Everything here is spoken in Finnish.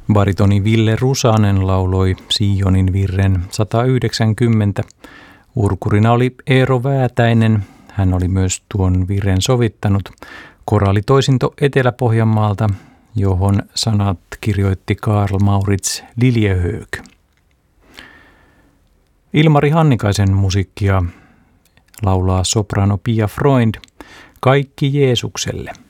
Baritoni Ville Rusanen lauloi Sionin virren 190. Urkurina oli Eero Väätäinen. Hän oli myös tuon virren sovittanut. Koraalitoisinto Etelä-Pohjanmaalta, johon sanat kirjoitti Karl Maurits Liljehög. Ilmari Hannikaisen musiikkia laulaa soprano Pia Freund Kaikki Jeesukselle.